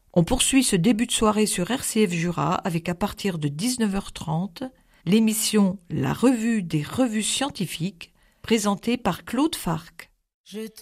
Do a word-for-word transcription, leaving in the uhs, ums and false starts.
On poursuit ce début de soirée sur R C F Jura avec à partir de dix-neuf heures trente l'émission La Revue des revues scientifiques présentée par Claude Farc. Je